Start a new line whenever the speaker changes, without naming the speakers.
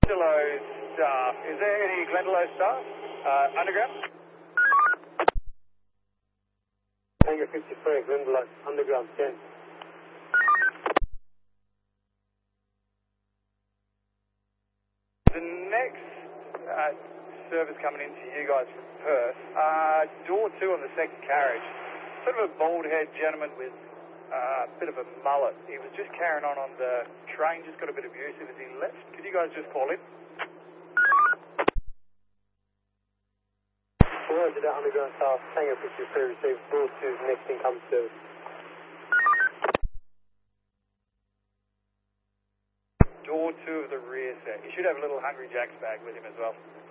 Glendalough staff. Is there any Glendalough staff? Underground?
Hangar 53, Glendalough, underground 10.
The next service coming into you guys from Perth, door 2 on the second carriage. Sort of a bald-haired gentleman with a bit of a mullet. He was just carrying on the train, just got a bit abusive as he left. Could you guys just call in?
Roger that, underground staff, Hangar 53, received door 2's next incoming service.
Door 2 of the rear set. You should have a little Hungry Jack's bag with him as well.